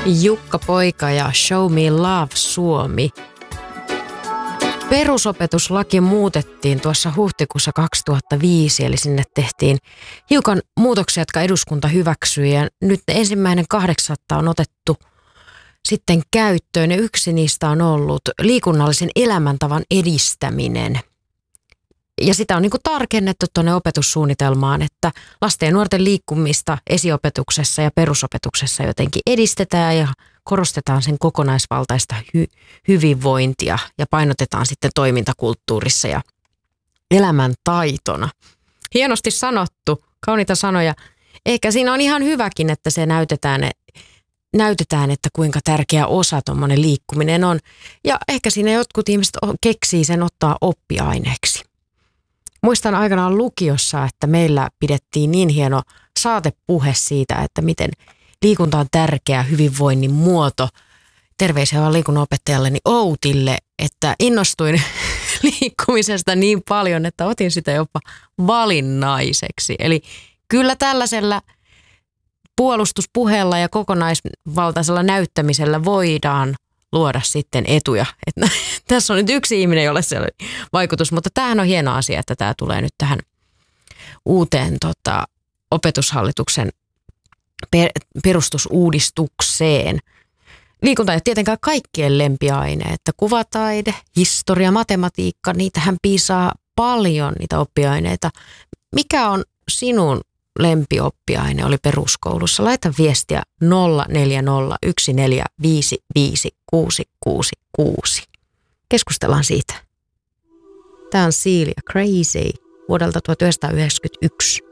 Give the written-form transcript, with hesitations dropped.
Jukka Poika ja Show Me Love Suomi. Perusopetuslaki muutettiin tuossa huhtikuussa 2005, eli sinne tehtiin hiukan muutoksia, jotka eduskunta hyväksyi. Ja nyt 1.8. on otettu sitten käyttöön, ja yksi niistä on ollut liikunnallisen elämäntavan edistäminen. Ja sitä on niin kuin tarkennettu tuonne opetussuunnitelmaan, että lasten ja nuorten liikkumista esiopetuksessa ja perusopetuksessa jotenkin edistetään ja korostetaan sen kokonaisvaltaista hyvinvointia ja painotetaan sitten toimintakulttuurissa ja elämäntaitona. Hienosti sanottu, kauniita sanoja. Ehkä siinä on ihan hyväkin, että se näytetään, että kuinka tärkeä osa tuommoinen liikkuminen on. Ja ehkä siinä jotkut ihmiset keksii sen ottaa oppiaineeksi. Muistan aikanaan lukiossa, että meillä pidettiin niin hieno saatepuhe siitä, että miten liikunta on tärkeä hyvinvoinnin muoto. Terveisiä vaan liikunnanopettajalleni Outille, että innostuin liikkumisesta niin paljon, että otin sitä jopa valinnaiseksi. Eli kyllä tällaisella puolustuspuheella ja kokonaisvaltaisella näyttämisellä voidaan luoda sitten etuja. Että tässä on nyt yksi ihminen, jolle se oli vaikutus, mutta tämähän on hieno asia, että tämä tulee nyt tähän uuteen opetushallituksen perustusuudistukseen. Liikunta ei ole tietenkään kaikkien lempiaine, että kuvataide, historia, matematiikka, niitähän piisaa paljon niitä oppiaineita. Mikä on sinun lempioppiaine oli peruskoulussa? Laita viestiä 0401455666. Keskustellaan siitä. Tämä on Celia Crazy vuodelta 1991.